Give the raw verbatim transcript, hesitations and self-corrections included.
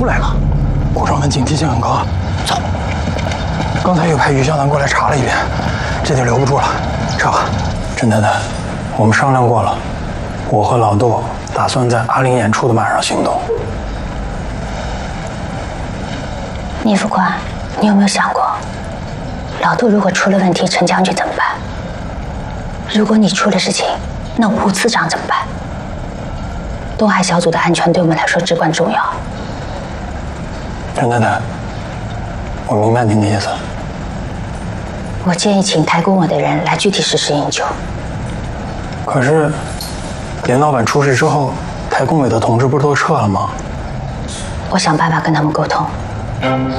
出来了。古城门警惕性很高，走。刚才又派于湘南过来查了一遍，这就留不住了，撤吧。甄太太，我们商量过了，我和老杜打算在阿玲演出的晚上行动。 聂副官，你有没有想过，老杜如果出了问题，陈将军怎么办？如果你出了事情，那吴次长怎么办？东海小组的安全对我们来说至关重要。 甄太太，我明白您的意思。 我建议请台公委的人来具体实施营救。 可是，连老板出事之后，台工委的同志不是都撤了吗？ 我想办法跟他们沟通。